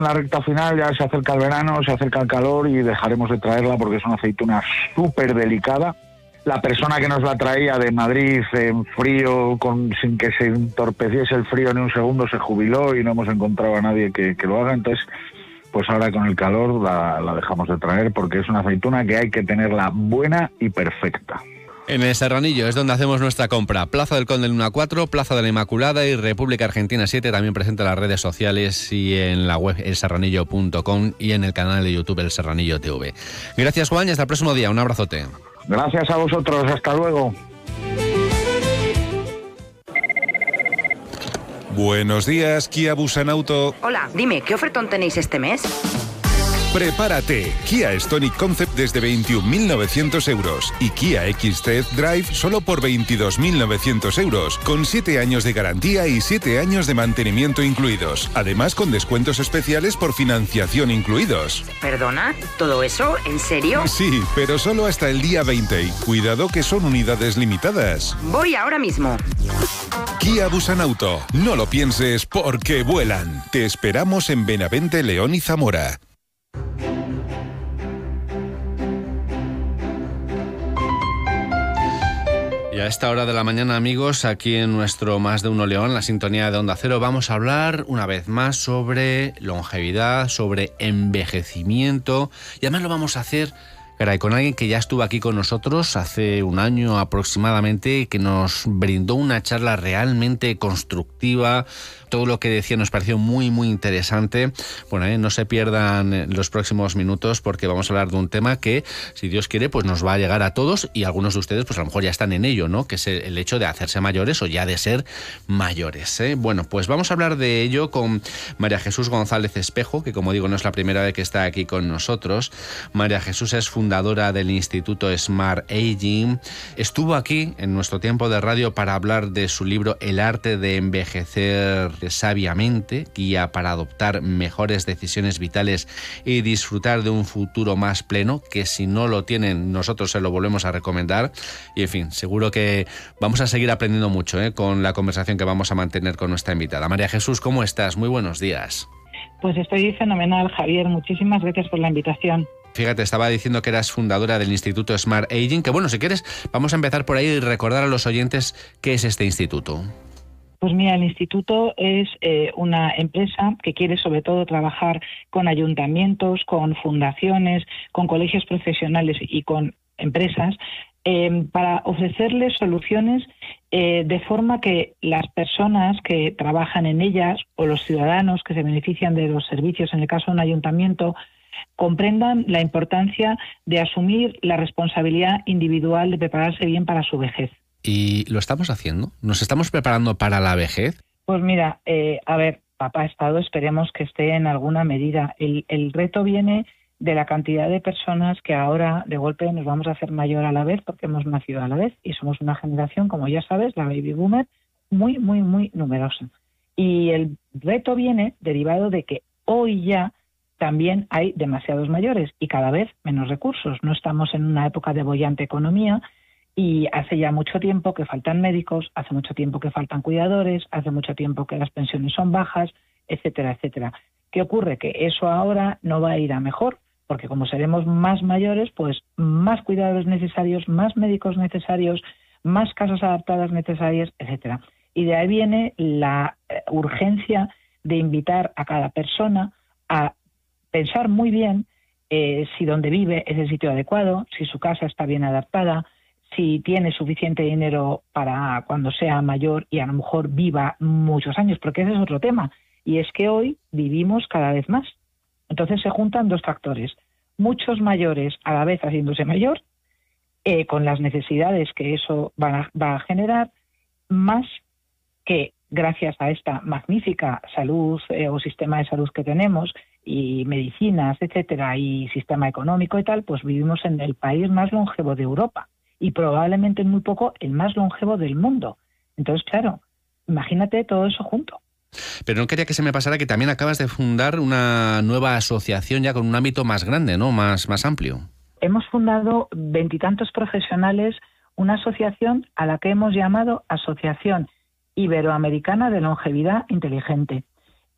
la recta final, ya se acerca el verano, se acerca el calor y dejaremos de traerla porque es una aceituna súper delicada. La persona que nos la traía de Madrid en frío, sin que se entorpeciese el frío ni un segundo, se jubiló y no hemos encontrado a nadie que lo haga. Entonces, pues ahora con el calor la dejamos de traer porque es una aceituna que hay que tenerla buena y perfecta. En el Serranillo es donde hacemos nuestra compra. Plaza del Conde Luna 4, Plaza de la Inmaculada y República Argentina 7, también presente en las redes sociales y en la web elserranillo.com y en el canal de YouTube El Serranillo TV. Gracias, Juan, y hasta el próximo día. Un abrazote. Gracias a vosotros, hasta luego. Buenos días, Kia Busanauto. Hola, dime, ¿qué ofertón tenéis este mes? Prepárate, Kia Stonic Concept desde 21.900 euros y Kia XT Drive solo por 22.900 euros, con 7 años de garantía y 7 años de mantenimiento incluidos, además con descuentos especiales por financiación incluidos. ¿Perdona? ¿Todo eso? ¿En serio? Sí, pero solo hasta el día 20 y cuidado que son unidades limitadas. Voy ahora mismo. Kia Busanauto, no lo pienses porque vuelan. Te esperamos en Benavente, León y Zamora. Y a esta hora de la mañana, amigos, aquí en nuestro Más de Uno León, la sintonía de Onda Cero, vamos a hablar una vez más sobre longevidad, sobre envejecimiento, y además lo vamos a hacer, caray, con alguien que ya estuvo aquí con nosotros hace un año aproximadamente, que nos brindó una charla realmente constructiva. Todo lo que decía nos pareció muy, muy interesante. Bueno, no se pierdan los próximos minutos porque vamos a hablar de un tema que, si Dios quiere, pues nos va a llegar a todos y algunos de ustedes pues a lo mejor ya están en ello, ¿no? Que es el hecho de hacerse mayores o ya de ser mayores, ¿eh? Bueno, pues vamos a hablar de ello con María Jesús González Espejo, que como digo no es la primera vez que está aquí con nosotros. María Jesús es fundadora del Instituto Smart Aging. Estuvo aquí en nuestro tiempo de radio para hablar de su libro El arte de envejecer sabiamente, guía para adoptar mejores decisiones vitales y disfrutar de un futuro más pleno, que si no lo tienen nosotros se lo volvemos a recomendar. Y en fin, seguro que vamos a seguir aprendiendo mucho con la conversación que vamos a mantener con nuestra invitada. María Jesús, ¿cómo estás? Muy buenos días. Pues estoy fenomenal, Javier, muchísimas gracias por la invitación. Fíjate, estaba diciendo que eras fundadora del Instituto Smart Aging, que bueno, si quieres vamos a empezar por ahí y recordar a los oyentes qué es este instituto. Pues mira, el instituto es una empresa que quiere sobre todo trabajar con ayuntamientos, con fundaciones, con colegios profesionales y con empresas para ofrecerles soluciones de forma que las personas que trabajan en ellas o los ciudadanos que se benefician de los servicios, en el caso de un ayuntamiento, comprendan la importancia de asumir la responsabilidad individual de prepararse bien para su vejez. ¿Y lo estamos haciendo? ¿Nos estamos preparando para la vejez? Pues mira, a ver, papá Estado, esperemos que esté en alguna medida. El reto viene de la cantidad de personas que ahora de golpe nos vamos a hacer mayor a la vez porque hemos nacido a la vez y somos una generación, como ya sabes, la baby boomer, muy, muy, muy numerosa. Y el reto viene derivado de que hoy ya también hay demasiados mayores y cada vez menos recursos. No estamos en una época de boyante economía. Y hace ya mucho tiempo que faltan médicos, hace mucho tiempo que faltan cuidadores, hace mucho tiempo que las pensiones son bajas, etcétera, etcétera. ¿Qué ocurre? Que eso ahora no va a ir a mejor, porque como seremos más mayores, pues más cuidadores necesarios, más médicos necesarios, más casas adaptadas necesarias, etcétera. Y de ahí viene la urgencia de invitar a cada persona a pensar muy bien si donde vive es el sitio adecuado, si su casa está bien adaptada, si tiene suficiente dinero para cuando sea mayor y a lo mejor viva muchos años, porque ese es otro tema, y es que hoy vivimos cada vez más. Entonces se juntan dos factores, muchos mayores a la vez haciéndose mayor, con las necesidades que eso va a generar, más que gracias a esta magnífica salud o sistema de salud que tenemos, y medicinas, etcétera, y sistema económico y tal, pues vivimos en el país más longevo de Europa. Y probablemente en muy poco el más longevo del mundo. Entonces, claro, imagínate todo eso junto. Pero no quería que se me pasara que también acabas de fundar una nueva asociación ya con un ámbito más grande, ¿no? Más amplio. Hemos fundado 20 y tantos profesionales una asociación a la que hemos llamado Asociación Iberoamericana de Longevidad Inteligente.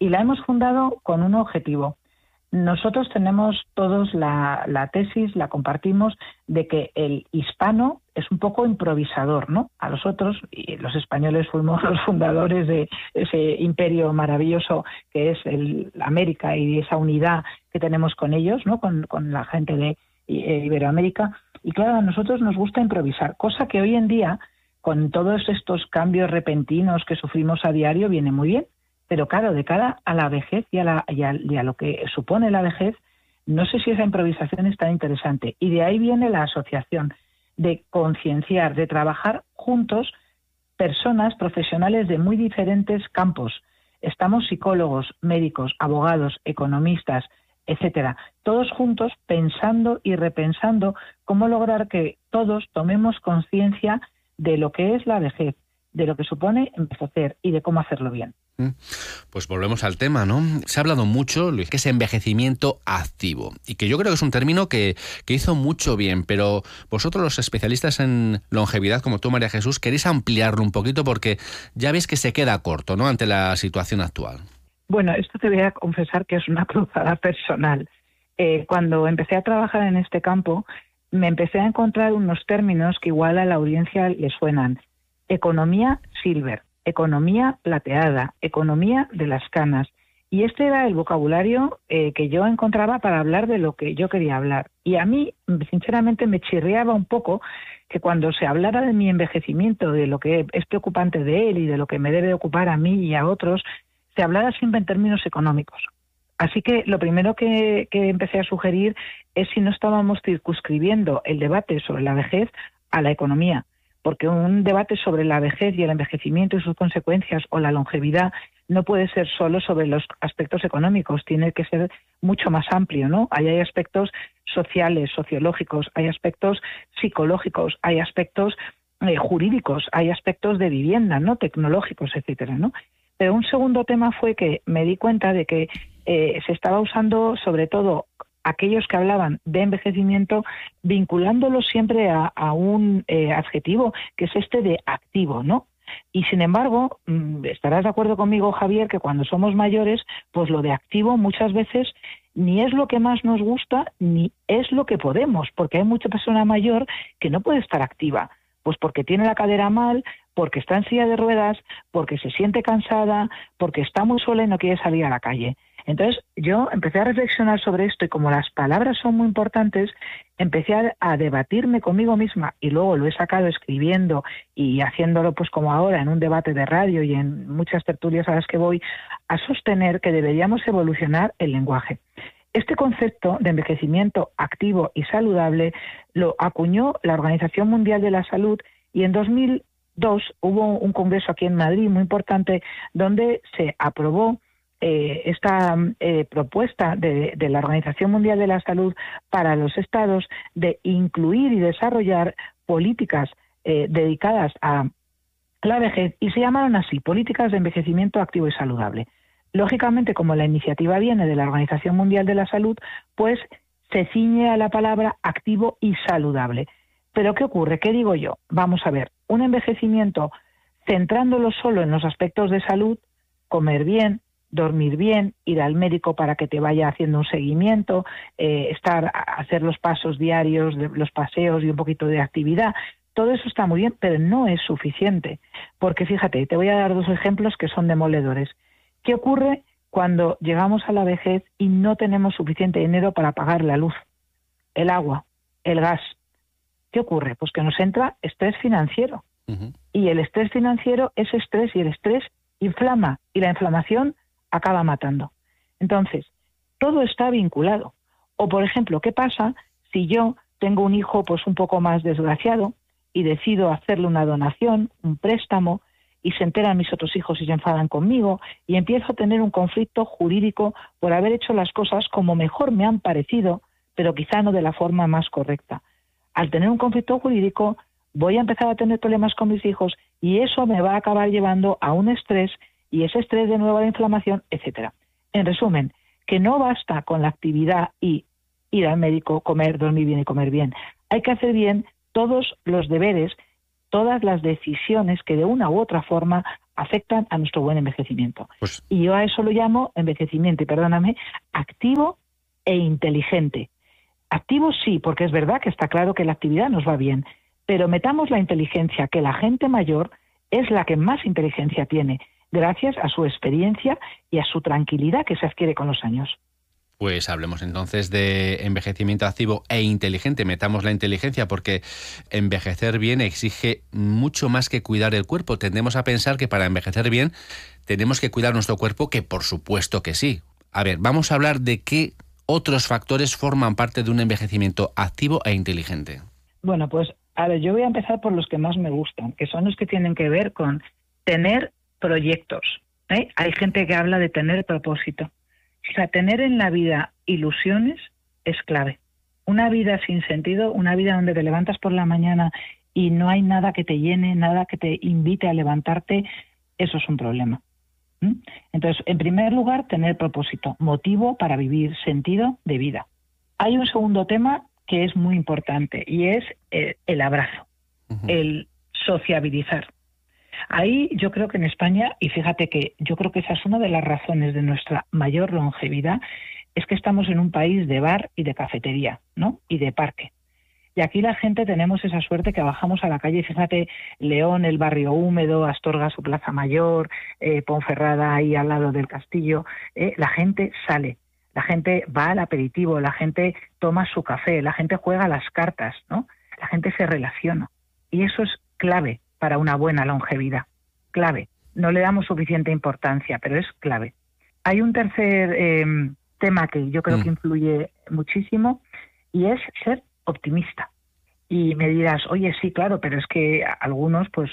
Y la hemos fundado con un objetivo. Nosotros tenemos todos la tesis, la compartimos, de que el hispano es un poco improvisador, ¿no? A nosotros, y los españoles fuimos los fundadores de ese imperio maravilloso que es América y esa unidad que tenemos con ellos, ¿no? Con la gente de Iberoamérica. Y claro, a nosotros nos gusta improvisar, cosa que hoy en día, con todos estos cambios repentinos que sufrimos a diario, viene muy bien. Pero claro, de cara a la vejez y a lo que supone la vejez, no sé si esa improvisación es tan interesante. Y de ahí viene la asociación, de concienciar, de trabajar juntos personas profesionales de muy diferentes campos. Estamos psicólogos, médicos, abogados, economistas, etcétera, todos juntos pensando y repensando cómo lograr que todos tomemos conciencia de lo que es la vejez, de lo que supone envejecer y de cómo hacerlo bien. Pues volvemos al tema, ¿no? Se ha hablado mucho, Luis, que es envejecimiento activo, y que yo creo que es un término que hizo mucho bien, pero vosotros, los especialistas en longevidad, como tú, María Jesús, queréis ampliarlo un poquito porque ya veis que se queda corto, ¿no?, ante la situación actual. Bueno, esto te voy a confesar que es una cruzada personal. Cuando empecé a trabajar en este campo, me empecé a encontrar unos términos que igual a la audiencia le suenan. Economía silver, economía plateada, economía de las canas. Y este era el vocabulario que yo encontraba para hablar de lo que yo quería hablar. Y a mí, sinceramente, me chirriaba un poco que cuando se hablara de mi envejecimiento, de lo que es preocupante de él y de lo que me debe ocupar a mí y a otros, se hablara siempre en términos económicos. Así que lo primero que empecé a sugerir es si no estábamos circunscribiendo el debate sobre la vejez a la economía, porque un debate sobre la vejez y el envejecimiento y sus consecuencias o la longevidad no puede ser solo sobre los aspectos económicos, tiene que ser mucho más amplio, ¿no? Ahí hay aspectos sociales, sociológicos, hay aspectos psicológicos, hay aspectos jurídicos, hay aspectos de vivienda, ¿no?, tecnológicos, etcétera, ¿no? Pero un segundo tema fue que me di cuenta de que se estaba usando sobre todo aquellos que hablaban de envejecimiento vinculándolo siempre a un adjetivo que es este de activo, ¿no? Y sin embargo, estarás de acuerdo conmigo, Javier, que cuando somos mayores, pues lo de activo muchas veces ni es lo que más nos gusta ni es lo que podemos, porque hay mucha persona mayor que no puede estar activa, pues porque tiene la cadera mal, porque está en silla de ruedas, porque se siente cansada, porque está muy sola y no quiere salir a la calle. Entonces yo empecé a reflexionar sobre esto y como las palabras son muy importantes, empecé a debatirme conmigo misma y luego lo he sacado escribiendo y haciéndolo pues como ahora en un debate de radio y en muchas tertulias a las que voy, a sostener que deberíamos evolucionar el lenguaje. Este concepto de envejecimiento activo y saludable lo acuñó la Organización Mundial de la Salud y en 2002 hubo un congreso aquí en Madrid muy importante donde se aprobó esta propuesta de la Organización Mundial de la Salud para los estados de incluir y desarrollar políticas dedicadas a la vejez y se llamaron así, políticas de envejecimiento activo y saludable. Lógicamente, como la iniciativa viene de la Organización Mundial de la Salud, pues se ciñe a la palabra activo y saludable. Pero ¿qué ocurre? ¿Qué digo yo? Vamos a ver, un envejecimiento centrándolo solo en los aspectos de salud, comer bien, dormir bien, ir al médico para que te vaya haciendo un seguimiento, hacer los pasos diarios, los paseos y un poquito de actividad. Todo eso está muy bien, pero no es suficiente. Porque fíjate, te voy a dar dos ejemplos que son demoledores. ¿Qué ocurre cuando llegamos a la vejez y no tenemos suficiente dinero para pagar la luz, el agua, el gas? ¿Qué ocurre? Pues que nos entra estrés financiero. Uh-huh. Y el estrés financiero es estrés y el estrés inflama y la inflamación acaba matando. Entonces, todo está vinculado. O, por ejemplo, ¿qué pasa si yo tengo un hijo pues un poco más desgraciado y decido hacerle una donación, un préstamo, y se enteran mis otros hijos y se enfadan conmigo y empiezo a tener un conflicto jurídico por haber hecho las cosas como mejor me han parecido, pero quizá no de la forma más correcta? Al tener un conflicto jurídico voy a empezar a tener problemas con mis hijos y eso me va a acabar llevando a un estrés y ese estrés de nuevo a la inflamación, etcétera. En resumen, que no basta con la actividad y ir al médico, comer, dormir bien y comer bien. Hay que hacer bien todos los deberes, todas las decisiones que de una u otra forma afectan a nuestro buen envejecimiento. Pues... Y yo a eso lo llamo envejecimiento, y perdóname, activo e inteligente. Activo sí, porque es verdad que está claro que la actividad nos va bien, pero metamos la inteligencia, que la gente mayor es la que más inteligencia tiene, gracias a su experiencia y a su tranquilidad que se adquiere con los años. Pues hablemos entonces de envejecimiento activo e inteligente. Metamos la inteligencia porque envejecer bien exige mucho más que cuidar el cuerpo. Tendemos a pensar que para envejecer bien tenemos que cuidar nuestro cuerpo, que por supuesto que sí. A ver, vamos a hablar de qué otros factores forman parte de un envejecimiento activo e inteligente. Bueno, pues a ver, yo voy a empezar por los que más me gustan, que son los que tienen que ver con tener proyectos. Hay gente que habla de tener propósito. O sea, tener en la vida ilusiones es clave. Una vida sin sentido, una vida donde te levantas por la mañana y no hay nada que te llene, nada que te invite a levantarte, eso es un problema. Entonces, en primer lugar, tener propósito, motivo para vivir, sentido de vida. Hay un segundo tema que es muy importante y es el abrazo, el sociabilizar. Ahí yo creo que en España, y fíjate que yo creo que esa es una de las razones de nuestra mayor longevidad, es que estamos en un país de bar y de cafetería, ¿no? Y de parque. Y aquí la gente tenemos esa suerte que bajamos a la calle, fíjate, León, el barrio húmedo, Astorga, su Plaza Mayor, Ponferrada, ahí al lado del castillo, la gente sale, la gente va al aperitivo, la gente toma su café, la gente juega las cartas, ¿no? La gente se relaciona. Y eso es clave para una buena longevidad, clave. No le damos suficiente importancia, pero es clave. Hay un tercer tema que yo creo que influye muchísimo y es ser optimista. Y me dirás, oye, sí, claro, pero es que algunos pues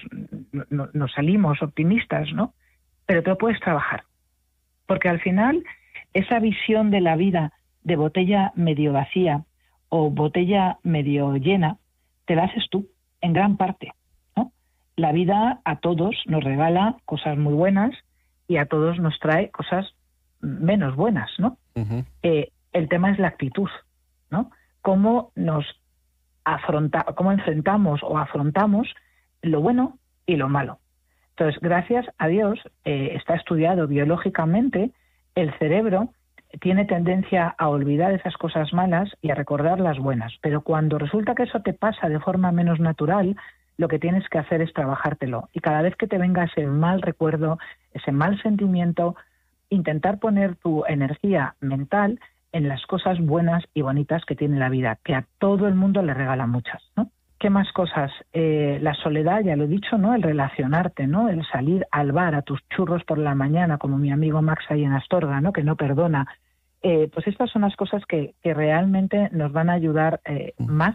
no salimos optimistas, ¿no? Pero te lo puedes trabajar. Porque al final esa visión de la vida de botella medio vacía o botella medio llena, te la haces tú, en gran parte. La vida a todos nos regala cosas muy buenas y a todos nos trae cosas menos buenas, ¿no? El tema es la actitud, ¿no? Cómo enfrentamos o afrontamos lo bueno y lo malo. Entonces, gracias a Dios, está estudiado biológicamente, el cerebro tiene tendencia a olvidar esas cosas malas y a recordar las buenas. Pero cuando resulta que eso te pasa de forma menos natural, lo que tienes que hacer es trabajártelo. Y cada vez que te venga ese mal recuerdo, ese mal sentimiento, intentar poner tu energía mental en las cosas buenas y bonitas que tiene la vida, que a todo el mundo le regala muchas, ¿no? ¿Qué más cosas? La soledad, ya lo he dicho, ¿no? El relacionarte, ¿no? El salir al bar a tus churros por la mañana, como mi amigo Max ahí en Astorga, ¿no? Que no perdona. Pues estas son las cosas que realmente nos van a ayudar más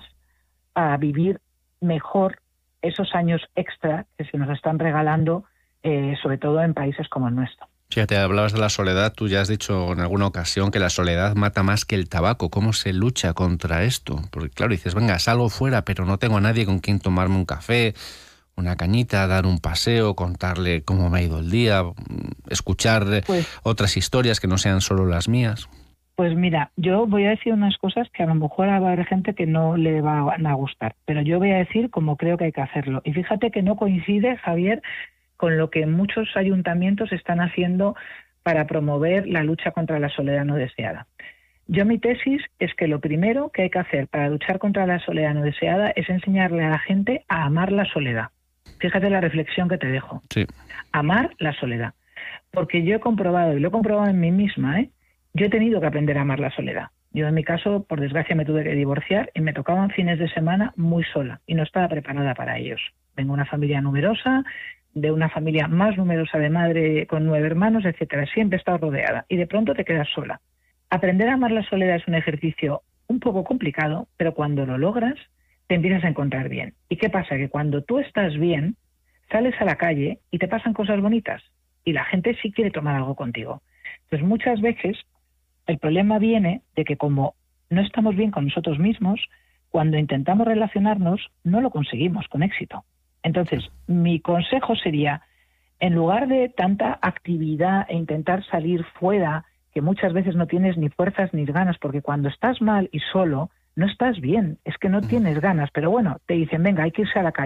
a vivir mejor esos años extra que se nos están regalando, sobre todo en países como el nuestro. Fíjate, hablabas de la soledad, tú ya has dicho en alguna ocasión que la soledad mata más que el tabaco. ¿Cómo se lucha contra esto? Porque claro, dices, venga, salgo fuera, pero no tengo a nadie con quien tomarme un café, una cañita, dar un paseo, contarle cómo me ha ido el día, escuchar otras historias que no sean solo las mías. Pues mira, yo voy a decir unas cosas que a lo mejor va a haber gente que no le van a gustar, pero yo voy a decir como creo que hay que hacerlo. Y fíjate que no coincide, Javier, con lo que muchos ayuntamientos están haciendo para promover la lucha contra la soledad no deseada. Yo mi tesis es que lo primero que hay que hacer para luchar contra la soledad no deseada es enseñarle a la gente a amar la soledad. Fíjate la reflexión que te dejo. Sí. Amar la soledad. Porque yo he comprobado, y lo he comprobado en mí misma, yo he tenido que aprender a amar la soledad. Yo en mi caso, por desgracia, me tuve que divorciar y me tocaban fines de semana muy sola y no estaba preparada para ellos. Vengo de una familia numerosa, de una familia más numerosa de madre con 9 hermanos, etcétera. Siempre he estado rodeada y de pronto te quedas sola. Aprender a amar la soledad es un ejercicio un poco complicado, pero cuando lo logras te empiezas a encontrar bien. ¿Y qué pasa? Que cuando tú estás bien, sales a la calle y te pasan cosas bonitas y la gente sí quiere tomar algo contigo. Entonces muchas veces el problema viene de que como no estamos bien con nosotros mismos, cuando intentamos relacionarnos no lo conseguimos con éxito. Entonces, mi consejo sería, en lugar de tanta actividad e intentar salir fuera, que muchas veces no tienes ni fuerzas ni ganas, porque cuando estás mal y solo, no estás bien, es que no tienes ganas, pero bueno, te dicen, venga, hay que irse a la calle,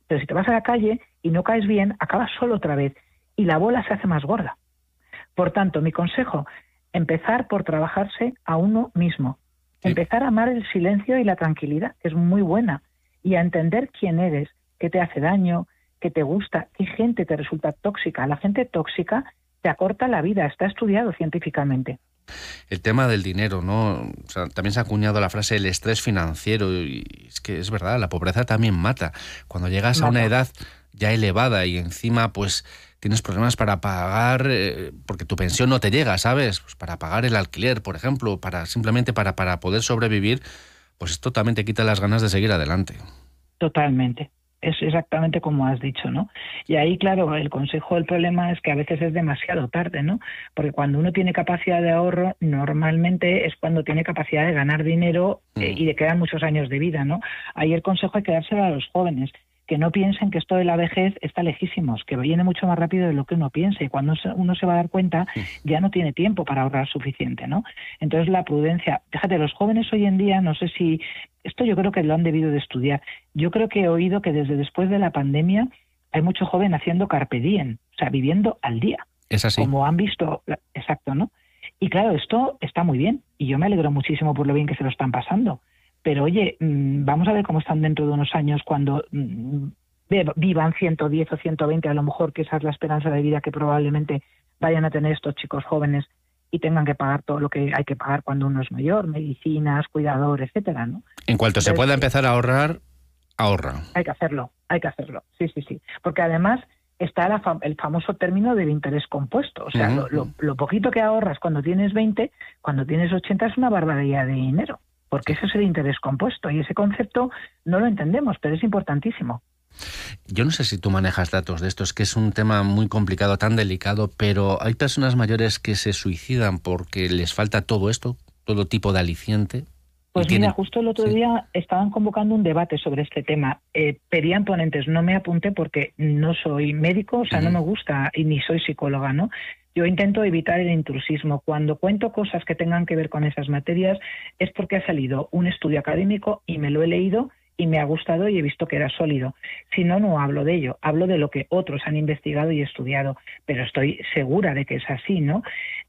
Pero si te vas a la calle y no caes bien, acabas solo otra vez y la bola se hace más gorda. Por tanto, mi consejo, empezar por trabajarse a uno mismo. Sí. Empezar a amar el silencio y la tranquilidad, que es muy buena, y a entender quién eres, qué te hace daño, qué te gusta, qué gente te resulta tóxica. La gente tóxica te acorta la vida, está estudiado científicamente. El tema del dinero, ¿no? O sea, también se ha acuñado la frase el estrés financiero, y es que es verdad, la pobreza también mata. Cuando llegas a una edad ya elevada y encima pues tienes problemas para pagar, porque tu pensión no te llega, ¿sabes? Pues para pagar el alquiler, por ejemplo, simplemente para poder sobrevivir, pues esto también te quita las ganas de seguir adelante. Totalmente. Es exactamente como has dicho, ¿no? Y ahí, claro, el consejo, el problema es que a veces es demasiado tarde, ¿no? Porque cuando uno tiene capacidad de ahorro, normalmente es cuando tiene capacidad de ganar dinero y le quedan muchos años de vida, ¿no? Ahí el consejo hay que dárselo a los jóvenes, que no piensen que esto de la vejez está lejísimos, que viene mucho más rápido de lo que uno piensa, y cuando uno se va a dar cuenta ya no tiene tiempo para ahorrar suficiente, ¿no? Entonces la prudencia, fíjate, los jóvenes hoy en día, no sé si, esto yo creo que lo han debido de estudiar, yo creo que he oído que desde después de la pandemia hay mucho joven haciendo carpe diem, o sea, viviendo al día. Es así. Como han visto, exacto, ¿no? Y claro, esto está muy bien, y yo me alegro muchísimo por lo bien que se lo están pasando. Pero oye, vamos a ver cómo están dentro de unos años cuando vivan 110 o 120, a lo mejor, que esa es la esperanza de vida que probablemente vayan a tener estos chicos jóvenes y tengan que pagar todo lo que hay que pagar cuando uno es mayor, medicinas, cuidador, etcétera, ¿no? En cuanto se pueda empezar a ahorrar, ahorra. Hay que hacerlo, sí. Porque además está el famoso término del interés compuesto. O sea, lo poquito que ahorras cuando tienes 20, cuando tienes 80 es una barbaridad de dinero. Porque eso es el interés compuesto y ese concepto no lo entendemos, pero es importantísimo. Yo no sé si tú manejas datos de estos, que es un tema muy complicado, tan delicado, pero hay personas mayores que se suicidan porque les falta todo esto, todo tipo de aliciente. Pues mira, justo el otro día estaban convocando un debate sobre este tema. Pedían ponentes, no me apunté porque no soy médico, o sea, no me gusta y ni soy psicóloga, ¿no? Yo intento evitar el intrusismo. Cuando cuento cosas que tengan que ver con esas materias es porque ha salido un estudio académico y me lo he leído y me ha gustado y he visto que era sólido. Si no, no hablo de ello. Hablo de lo que otros han investigado y estudiado. Pero estoy segura de que es así, ¿no?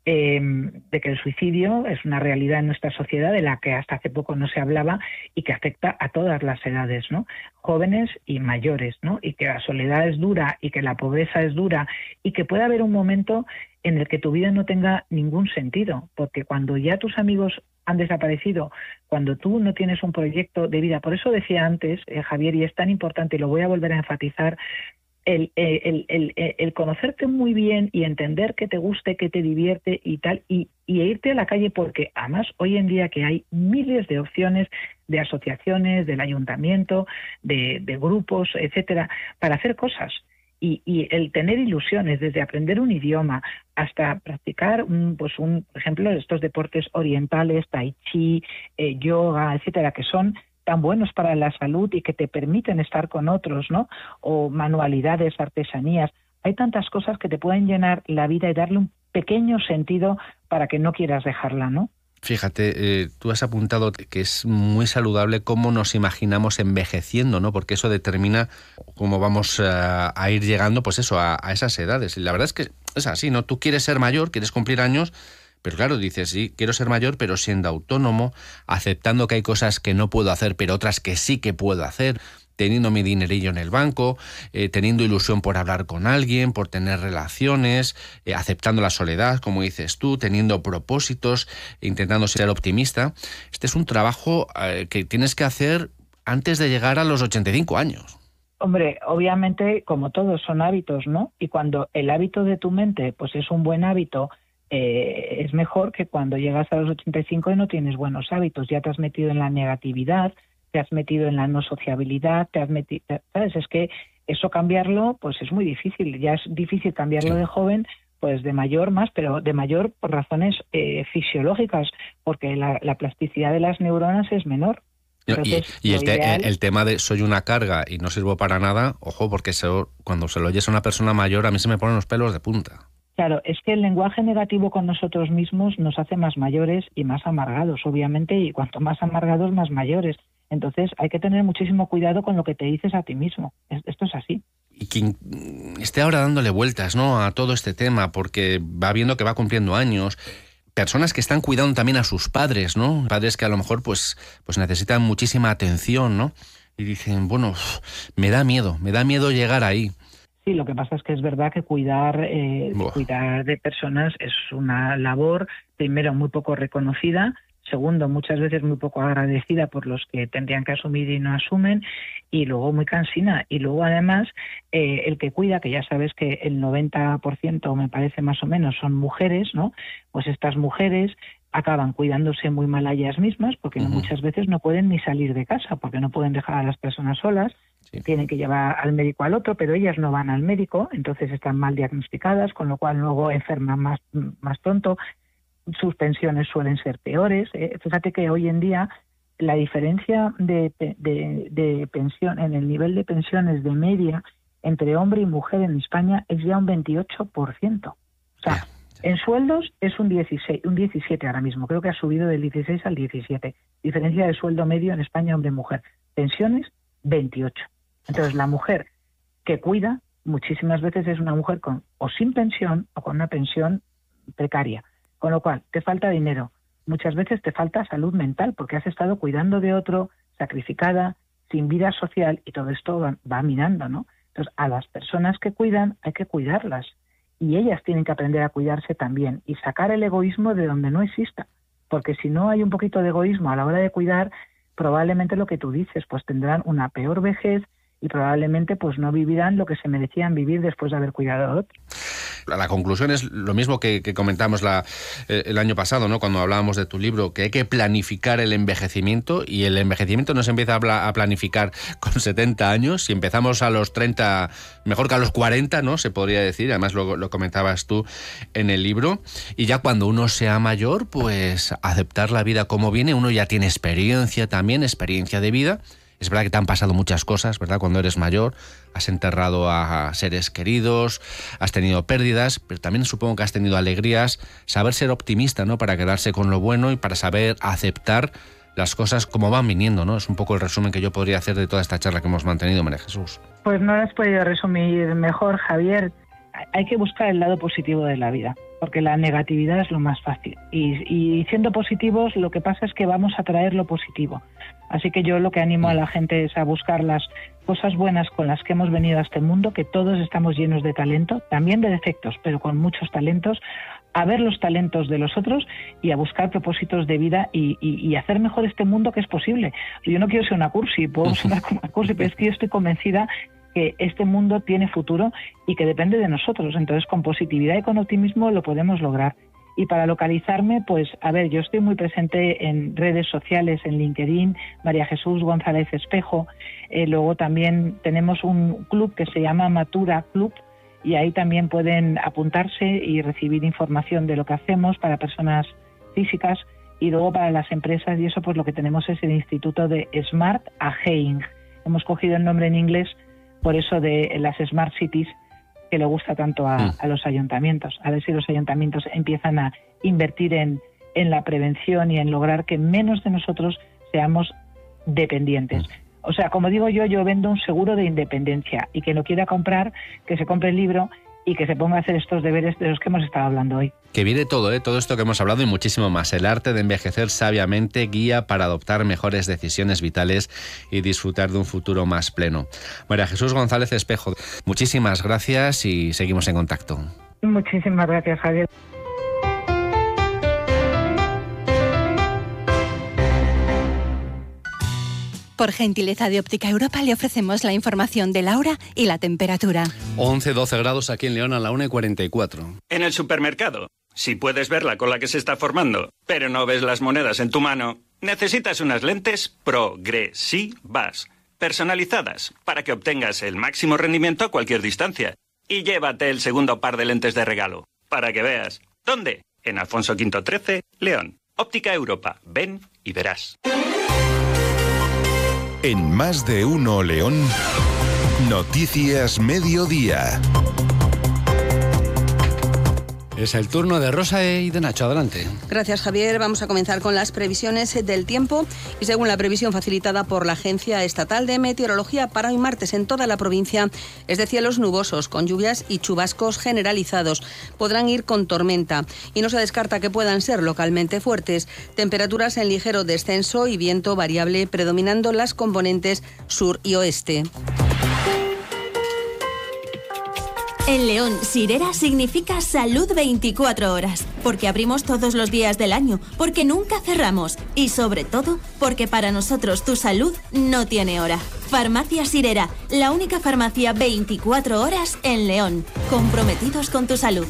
De que el suicidio es una realidad en nuestra sociedad de la que hasta hace poco no se hablaba y que afecta a todas las edades, ¿no? Jóvenes y mayores, ¿no? Y que la soledad es dura y que la pobreza es dura y que puede haber un momento en el que tu vida no tenga ningún sentido, porque cuando ya tus amigos han desaparecido, cuando tú no tienes un proyecto de vida, por eso decía antes, Javier, y es tan importante, y lo voy a volver a enfatizar, el conocerte muy bien y entender qué te guste, qué te divierte y tal, y irte a la calle, porque además hoy en día que hay miles de opciones de asociaciones, del ayuntamiento, de grupos, etcétera, para hacer cosas. Y el tener ilusiones, desde aprender un idioma hasta practicar, por ejemplo, estos deportes orientales, tai chi, yoga, etcétera, que son tan buenos para la salud y que te permiten estar con otros, ¿no? O manualidades, artesanías. Hay tantas cosas que te pueden llenar la vida y darle un pequeño sentido para que no quieras dejarla, ¿no? Fíjate, tú has apuntado que es muy saludable cómo nos imaginamos envejeciendo, ¿no? Porque eso determina cómo vamos a ir llegando, pues eso, a esas edades. Y la verdad es que es así, ¿no? Tú quieres ser mayor, quieres cumplir años, pero claro, dices, sí, quiero ser mayor, pero siendo autónomo, aceptando que hay cosas que no puedo hacer, pero otras que sí que puedo hacer, teniendo mi dinerillo en el banco, teniendo ilusión por hablar con alguien, por tener relaciones, aceptando la soledad, como dices tú, teniendo propósitos, intentando ser optimista. Este es un trabajo que tienes que hacer antes de llegar a los 85 años. Hombre, obviamente, como todos, son hábitos, ¿no? Y cuando el hábito de tu mente pues es un buen hábito, es mejor que cuando llegas a los 85 y no tienes buenos hábitos. Ya te has metido en la negatividad, te has metido en la no sociabilidad, te has metido, ¿sabes? Es que eso cambiarlo, pues es muy difícil. Ya es difícil cambiarlo de joven, pues de mayor más, pero de mayor por razones fisiológicas, porque la plasticidad de las neuronas es menor. Entonces, y el tema de soy una carga y no sirvo para nada, ojo, porque cuando se lo oyes a una persona mayor, a mí se me ponen los pelos de punta. Claro, es que el lenguaje negativo con nosotros mismos nos hace más mayores y más amargados, obviamente, y cuanto más amargados, más mayores. Entonces hay que tener muchísimo cuidado con lo que te dices a ti mismo. Esto es así. Y quien esté ahora dándole vueltas, ¿no?, a todo este tema, porque va viendo que va cumpliendo años, personas que están cuidando también a sus padres, ¿no? Padres que a lo mejor pues necesitan muchísima atención, ¿no? Y dicen, bueno, me da miedo llegar ahí. Sí, lo que pasa es que es verdad que cuidar de personas es una labor, primero, muy poco reconocida, segundo, muchas veces muy poco agradecida por los que tendrían que asumir y no asumen, y luego muy cansina. Y luego, además, el que cuida, que ya sabes que el 90%, me parece más o menos, son mujeres, ¿no? Pues estas mujeres acaban cuidándose muy mal a ellas mismas, porque muchas veces no pueden ni salir de casa, porque no pueden dejar a las personas solas, tienen que llevar al médico al otro, pero ellas no van al médico, entonces están mal diagnosticadas, con lo cual luego enferman más pronto. Sus pensiones suelen ser peores. Fíjate que hoy en día la diferencia de pensión, en el nivel de pensiones de media entre hombre y mujer en España es ya un 28%. O sea, en sueldos es un 17 ahora mismo. Creo que ha subido del 16 al 17. Diferencia de sueldo medio en España hombre-mujer. Pensiones, 28. Entonces la mujer que cuida muchísimas veces es una mujer con o sin pensión o con una pensión precaria. Con lo cual, te falta dinero. Muchas veces te falta salud mental porque has estado cuidando de otro, sacrificada, sin vida social, y todo esto va minando, ¿no? Entonces, a las personas que cuidan hay que cuidarlas. Y ellas tienen que aprender a cuidarse también y sacar el egoísmo de donde no exista. Porque si no hay un poquito de egoísmo a la hora de cuidar, probablemente lo que tú dices, pues tendrán una peor vejez y probablemente pues no vivirán lo que se merecían vivir después de haber cuidado a otros. La conclusión es lo mismo que comentamos el año pasado, ¿no?, cuando hablábamos de tu libro, que hay que planificar el envejecimiento, y el envejecimiento no se empieza a planificar con 70 años. Si empezamos a los 30, mejor que a los 40, ¿no?, se podría decir. Además lo comentabas tú en el libro. Y ya cuando uno sea mayor, pues aceptar la vida como viene. Uno ya tiene experiencia también, experiencia de vida. Es verdad que te han pasado muchas cosas, ¿verdad? Cuando eres mayor, has enterrado a seres queridos, has tenido pérdidas, pero también supongo que has tenido alegrías. Saber ser optimista, ¿no?, para quedarse con lo bueno y para saber aceptar las cosas como van viniendo, ¿no? Es un poco el resumen que yo podría hacer de toda esta charla que hemos mantenido, María Jesús. Pues no lo has podido resumir mejor, Javier. Hay que buscar el lado positivo de la vida, porque la negatividad es lo más fácil. Y siendo positivos, lo que pasa es que vamos a traer lo positivo. Así que yo lo que animo a la gente es a buscar las cosas buenas con las que hemos venido a este mundo, que todos estamos llenos de talento, también de defectos, pero con muchos talentos, a ver los talentos de los otros y a buscar propósitos de vida y hacer mejor este mundo, que es posible. Yo no quiero ser una cursi, puedo sonar como una cursi, pero es que yo estoy convencida que este mundo tiene futuro y que depende de nosotros. Entonces, con positividad y con optimismo lo podemos lograr. Y para localizarme, pues, a ver, yo estoy muy presente en redes sociales, en LinkedIn, María Jesús González Espejo. Luego también tenemos un club que se llama Matura Club, y ahí también pueden apuntarse y recibir información de lo que hacemos para personas físicas. Y luego para las empresas, y eso pues lo que tenemos es el Instituto de Smart Aging. Hemos cogido el nombre en inglés por eso de las Smart Cities, que le gusta tanto a los ayuntamientos. A ver si los ayuntamientos empiezan a invertir en la prevención y en lograr que menos de nosotros seamos dependientes. O sea, como digo yo vendo un seguro de independencia, y quien lo quiera comprar, que se compre el libro y que se ponga a hacer estos deberes de los que hemos estado hablando hoy. Que viene todo, todo esto que hemos hablado y muchísimo más. El arte de envejecer sabiamente, guía para adoptar mejores decisiones vitales y disfrutar de un futuro más pleno. María Jesús González Espejo, muchísimas gracias y seguimos en contacto. Muchísimas gracias, Javier. Por gentileza de Óptica Europa le ofrecemos la información de la hora y la temperatura. 11-12 grados aquí en León a la 1:44. En el supermercado, si puedes ver la cola que se está formando, pero no ves las monedas en tu mano, necesitas unas lentes progresivas, personalizadas, para que obtengas el máximo rendimiento a cualquier distancia. Y llévate el segundo par de lentes de regalo, para que veas. ¿Dónde? En Alfonso V 13, León. Óptica Europa. Ven y verás. En Más de Uno León, Noticias Mediodía. Es el turno de Rosa y de Nacho. Adelante. Gracias, Javier. Vamos a comenzar con las previsiones del tiempo. Y según la previsión facilitada por la Agencia Estatal de Meteorología, para hoy martes en toda la provincia es de cielos nubosos, con lluvias y chubascos generalizados. Podrán ir con tormenta y no se descarta que puedan ser localmente fuertes. Temperaturas en ligero descenso y viento variable predominando las componentes sur y oeste. En León, Sirera significa salud 24 horas, porque abrimos todos los días del año, porque nunca cerramos y sobre todo porque para nosotros tu salud no tiene hora. Farmacia Sirera, la única farmacia 24 horas en León, comprometidos con tu salud.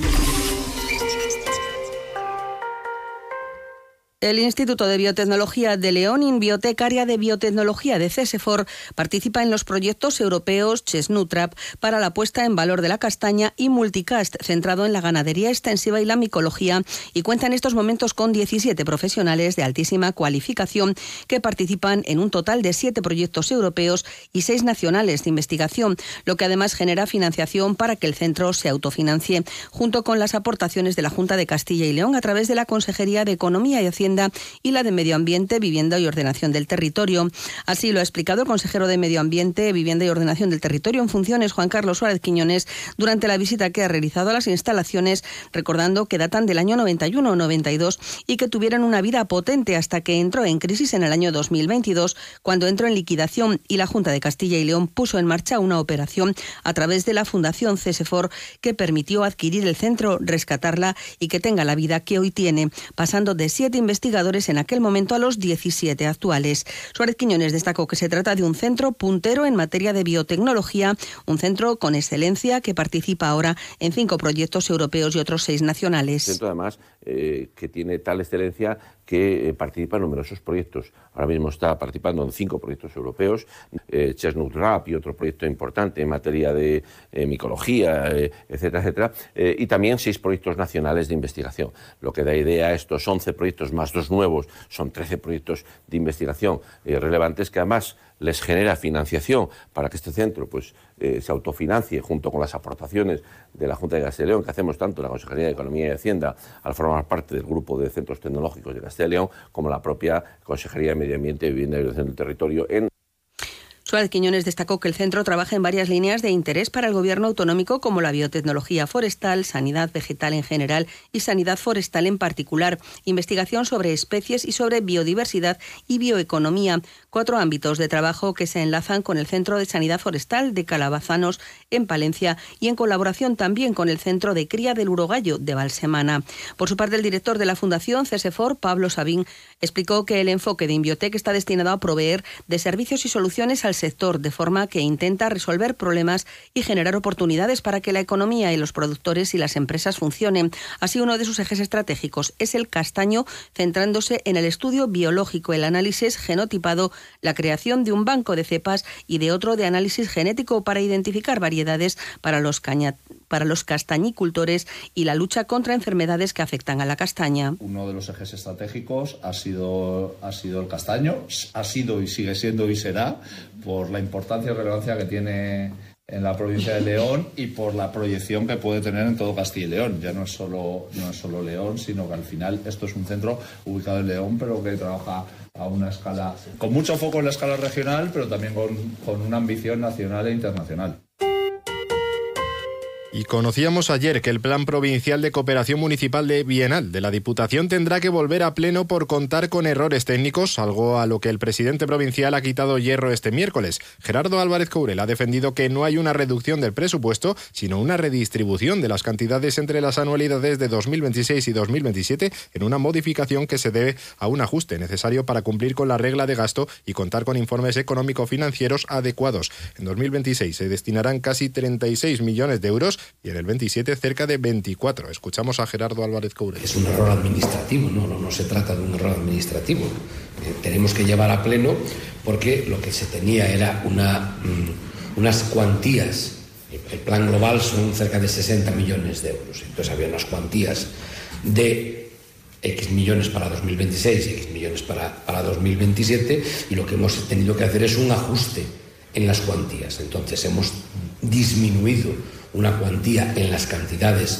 El Instituto de Biotecnología de León, Inbiotec, área de biotecnología de CSFOR, participa en los proyectos europeos Chestnut-Trap para la puesta en valor de la castaña y Multicast, centrado en la ganadería extensiva y la micología, y cuenta en estos momentos con 17 profesionales de altísima cualificación que participan en un total de 7 proyectos europeos y 6 nacionales de investigación, lo que además genera financiación para que el centro se autofinancie, junto con las aportaciones de la Junta de Castilla y León a través de la Consejería de Economía y Hacienda y la de Medio Ambiente, Vivienda y Ordenación del Territorio. Así lo ha explicado el consejero de Medio Ambiente, Vivienda y Ordenación del Territorio en funciones, Juan Carlos Suárez Quiñones, durante la visita que ha realizado a las instalaciones, recordando que datan del año 91 o 92 y que tuvieron una vida potente hasta que entró en crisis en el año 2022, cuando entró en liquidación y la Junta de Castilla y León puso en marcha una operación a través de la Fundación CSFOR que permitió adquirir el centro, rescatarla y que tenga la vida que hoy tiene, pasando de 7 investigadores en aquel momento a los 17 actuales. Suárez Quiñones destacó que se trata de un centro puntero en materia de biotecnología, un centro con excelencia que participa ahora en 5 proyectos europeos y otros 6 nacionales. Un centro además que tiene tal excelencia que participa en numerosos proyectos. Ahora mismo está participando en 5 proyectos europeos, Chestnut-Trap y otro proyecto importante en materia de micología, etcétera, etcétera, y también 6 proyectos nacionales de investigación. Lo que da idea a estos 11 proyectos más 2 nuevos, son 13 proyectos de investigación relevantes que además les genera financiación para que este centro se autofinancie junto con las aportaciones de la Junta de Castilla y León, que hacemos tanto la Consejería de Economía y Hacienda al formar parte del grupo de centros tecnológicos de Castilla y León, como la propia Consejería de Medio Ambiente, Vivienda y Ordenación del Territorio en... Suárez Quiñones destacó que el centro trabaja en varias líneas de interés para el gobierno autonómico, como la biotecnología forestal, sanidad vegetal en general y sanidad forestal en particular, investigación sobre especies y sobre biodiversidad y bioeconomía, 4 ámbitos de trabajo que se enlazan con el Centro de Sanidad Forestal de Calabazanos en Palencia y en colaboración también con el Centro de Cría del Urogallo de Valsemana. Por su parte, el director de la Fundación CSFOR, Pablo Sabín, explicó que el enfoque de Inbiotec está destinado a proveer de servicios y soluciones al sector, de forma que intenta resolver problemas y generar oportunidades para que la economía y los productores y las empresas funcionen. Así, uno de sus ejes estratégicos es el castaño, centrándose en el estudio biológico, el análisis genotipado, la creación de un banco de cepas y de otro de análisis genético para identificar variedades para los castañicultores y la lucha contra enfermedades que afectan a la castaña. Uno de los ejes estratégicos ha sido el castaño, ha sido y sigue siendo y será, por la importancia y relevancia que tiene en la provincia de León y por la proyección que puede tener en todo Castilla y León. Ya no es solo León, sino que al final esto es un centro ubicado en León, pero que trabaja a una escala, con mucho foco en la escala regional, pero también con una ambición nacional e internacional. Y conocíamos ayer que el Plan Provincial de Cooperación Municipal de Bienal de la Diputación tendrá que volver a pleno por contar con errores técnicos, algo a lo que el presidente provincial ha quitado hierro este miércoles. Gerardo Álvarez Courel ha defendido que no hay una reducción del presupuesto, sino una redistribución de las cantidades entre las anualidades de 2026 y 2027 en una modificación que se debe a un ajuste necesario para cumplir con la regla de gasto y contar con informes económico-financieros adecuados. En 2026 se destinarán casi 36 millones de euros y en el 27 cerca de 24. Escuchamos a Gerardo Álvarez Courel. Es un error administrativo, no se trata de un error administrativo. Tenemos que llevar a pleno porque lo que se tenía era unas cuantías. El plan global son cerca de 60 millones de euros. Entonces había unas cuantías de X millones para 2026 y X millones para 2027 y lo que hemos tenido que hacer es un ajuste en las cuantías. Entonces hemos disminuido una cuantía en las cantidades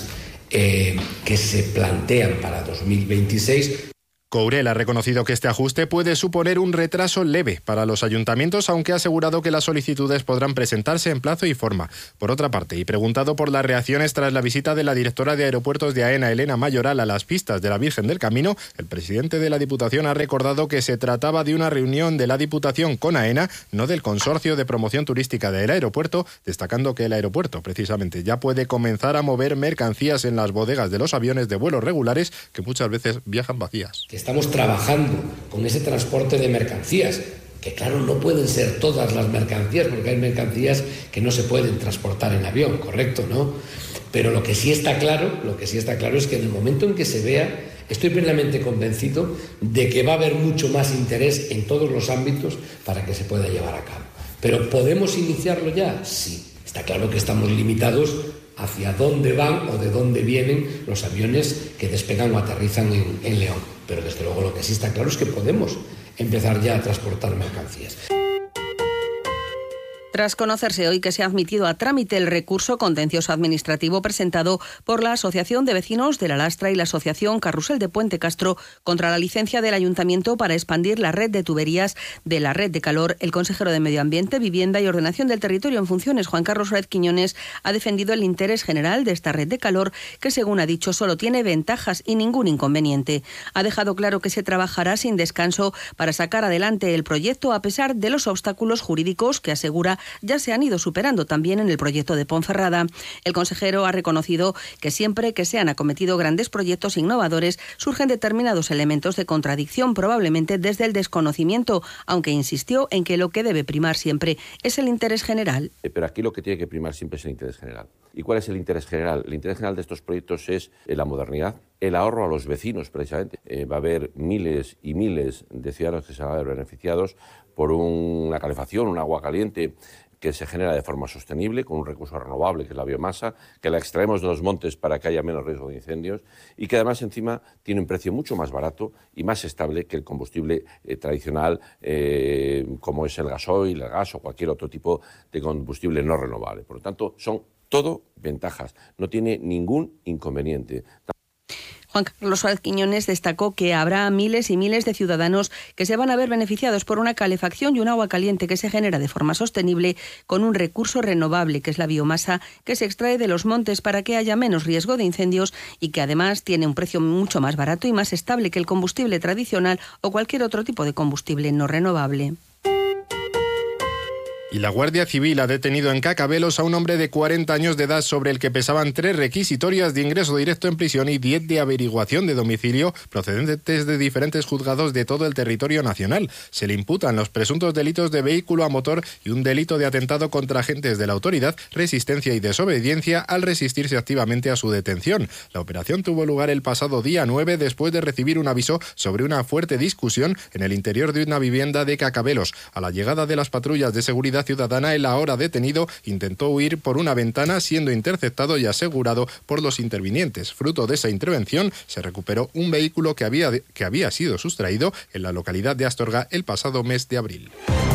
que se plantean para 2026. Courel ha reconocido que este ajuste puede suponer un retraso leve para los ayuntamientos, aunque ha asegurado que las solicitudes podrán presentarse en plazo y forma. Por otra parte, y preguntado por las reacciones tras la visita de la directora de Aeropuertos de AENA, Elena Mayoral, a las pistas de la Virgen del Camino, el presidente de la Diputación ha recordado que se trataba de una reunión de la Diputación con AENA, no del Consorcio de Promoción Turística del Aeropuerto, destacando que el aeropuerto, precisamente, ya puede comenzar a mover mercancías en las bodegas de los aviones de vuelos regulares, que muchas veces viajan vacías. Estamos trabajando con ese transporte de mercancías, que claro, no pueden ser todas las mercancías, porque hay mercancías que no se pueden transportar en avión, correcto, ¿no? Pero lo que sí está claro es que en el momento en que se vea, estoy plenamente convencido de que va a haber mucho más interés en todos los ámbitos para que se pueda llevar a cabo. ¿Pero podemos iniciarlo ya? Sí. Está claro que estamos limitados hacia dónde van o de dónde vienen los aviones que despegan o aterrizan en León. Pero desde luego lo que sí está claro es que podemos empezar ya a transportar mercancías. Tras conocerse hoy que se ha admitido a trámite el recurso contencioso administrativo presentado por la Asociación de Vecinos de La Lastra y la Asociación Carrusel de Puente Castro contra la licencia del Ayuntamiento para expandir la red de tuberías de la red de calor, el consejero de Medio Ambiente, Vivienda y Ordenación del Territorio en funciones, Juan Carlos Suárez Quiñones, ha defendido el interés general de esta red de calor que, según ha dicho, solo tiene ventajas y ningún inconveniente. Ha dejado claro que se trabajará sin descanso para sacar adelante el proyecto a pesar de los obstáculos jurídicos que, asegura, ya se han ido superando también en el proyecto de Ponferrada. El consejero ha reconocido que siempre que se han acometido grandes proyectos innovadores surgen determinados elementos de contradicción, probablemente desde el desconocimiento, aunque insistió en que lo que debe primar siempre es el interés general. Pero aquí lo que tiene que primar siempre es el interés general. ¿Y cuál es el interés general? El interés general de estos proyectos es la modernidad, el ahorro a los vecinos, precisamente. Va a haber miles y miles de ciudadanos que se van a ver beneficiados por una calefacción, un agua caliente que se genera de forma sostenible, con un recurso renovable que es la biomasa, que la extraemos de los montes para que haya menos riesgo de incendios y que además encima tiene un precio mucho más barato y más estable que el combustible tradicional, como es el gasoil, el gas o cualquier otro tipo de combustible no renovable. Por lo tanto, son todo ventajas, no tiene ningún inconveniente. Juan Carlos Suárez Quiñones destacó que habrá miles y miles de ciudadanos que se van a ver beneficiados por una calefacción y un agua caliente que se genera de forma sostenible con un recurso renovable, que es la biomasa, que se extrae de los montes para que haya menos riesgo de incendios y que además tiene un precio mucho más barato y más estable que el combustible tradicional o cualquier otro tipo de combustible no renovable. Y la Guardia Civil ha detenido en Cacabelos a un hombre de 40 años de edad sobre el que pesaban 3 requisitorias de ingreso directo en prisión y 10 de averiguación de domicilio procedentes de diferentes juzgados de todo el territorio nacional. Se le imputan los presuntos delitos de vehículo a motor y un delito de atentado contra agentes de la autoridad, resistencia y desobediencia al resistirse activamente a su detención. La operación tuvo lugar el pasado día 9 después de recibir un aviso sobre una fuerte discusión en el interior de una vivienda de Cacabelos. A la llegada de las patrullas de seguridad ciudadana, el ahora detenido intentó huir por una ventana, siendo interceptado y asegurado por los intervinientes. Fruto de esa intervención, se recuperó un vehículo que había sido sustraído en la localidad de Astorga el pasado mes de abril.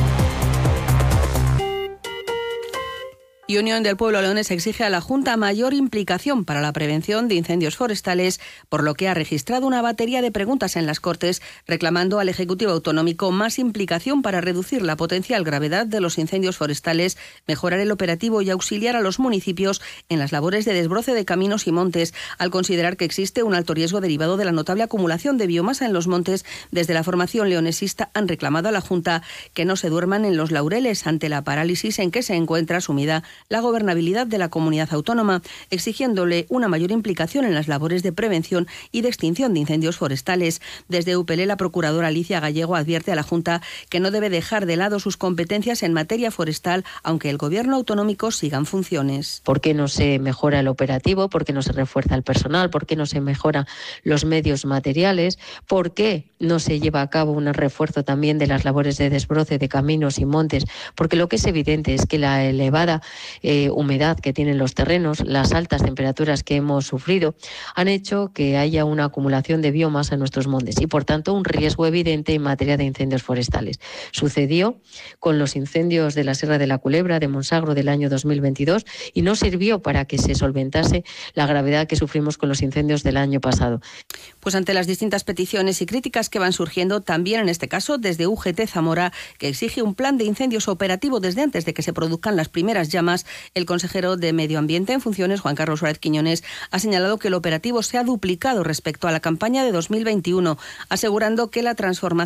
Y Unión del Pueblo Leonés exige a la Junta mayor implicación para la prevención de incendios forestales, por lo que ha registrado una batería de preguntas en las Cortes, reclamando al Ejecutivo Autonómico más implicación para reducir la potencial gravedad de los incendios forestales, mejorar el operativo y auxiliar a los municipios en las labores de desbroce de caminos y montes, al considerar que existe un alto riesgo derivado de la notable acumulación de biomasa en los montes. Desde la formación leonesista han reclamado a la Junta que no se duerman en los laureles ante la parálisis en que se encuentra sumida la gobernabilidad de la comunidad autónoma, exigiéndole una mayor implicación en las labores de prevención y de extinción de incendios forestales. Desde UPL, la procuradora Alicia Gallego advierte a la Junta que no debe dejar de lado sus competencias en materia forestal, aunque el gobierno autonómico siga en funciones. ¿Por qué no se mejora el operativo? ¿Por qué no se refuerza el personal? ¿Por qué no se mejoran los medios materiales? ¿Por qué no se lleva a cabo un refuerzo también de las labores de desbroce de caminos y montes? Porque lo que es evidente es que la elevada humedad que tienen los terrenos, las altas temperaturas que hemos sufrido, han hecho que haya una acumulación de biomasa en nuestros montes y, por tanto, un riesgo evidente en materia de incendios forestales. Sucedió con los incendios de la Sierra de la Culebra, de Monsagro del año 2022 y no sirvió para que se solventase la gravedad que sufrimos con los incendios del año pasado. Pues ante las distintas peticiones y críticas que van surgiendo, también en este caso desde UGT Zamora, que exige un plan de incendios operativo desde antes de que se produzcan las primeras llamas, el consejero de Medio Ambiente en funciones, Juan Carlos Suárez Quiñones, ha señalado que el operativo se ha duplicado respecto a la campaña de 2021, asegurando que la transformación